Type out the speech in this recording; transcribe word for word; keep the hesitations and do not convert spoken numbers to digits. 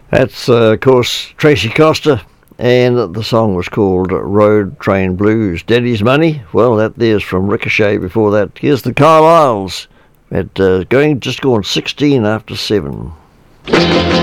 That's, uh, of course, Tracy Coster, and the song was called Road Train Blues. Daddy's Money, well, that there's from Ricochet before that. Here's the Carlisles, at uh, going just gone sixteen after seven.